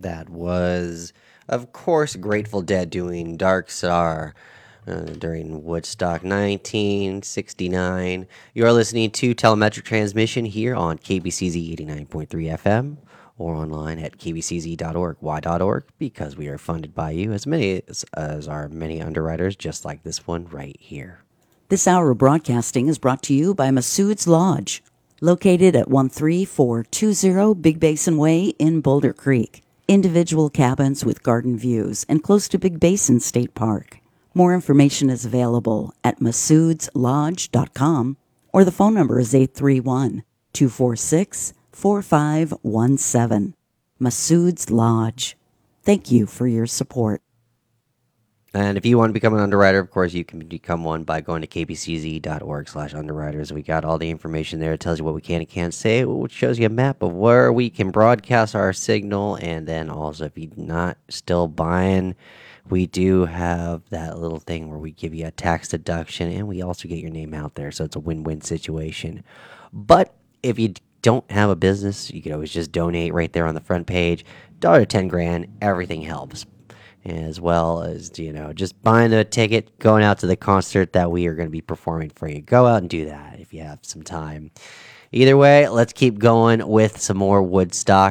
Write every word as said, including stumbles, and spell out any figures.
That was, of course, Grateful Dead doing Dark Star uh, during Woodstock nineteen sixty-nine. You are listening to Telemetric Transmission here on K B C Z eighty-nine point three F M or online at k b c z dot org. Why dot org? Because we are funded by you, as many as, as are many underwriters, just like this one right here. This hour of broadcasting is brought to you by Masood's Lodge, located at one three four two zero Big Basin Way in Boulder Creek. Individual cabins with garden views and close to Big Basin State Park. More information is available at masoods lodge dot com or the phone number is eight three one, two four six, four five one seven. Masood's Lodge. Thank you for your support. And if you want to become an underwriter, of course, you can become one by going to k b c z dot org slash underwriters. We got all the information there. It tells you what we can and can't say, which shows you a map of where we can broadcast our signal. And then also, if you're not still buying, we do have that little thing where we give you a tax deduction, and we also get your name out there. So it's a win-win situation. But if you don't have a business, you can always just donate right there on the front page. Dollar to ten grand, everything helps. As well as, you know, just buying a ticket, going out to the concert that we are going to be performing for you. Go out and do that if you have some time. Either way, let's keep going with some more Woodstock.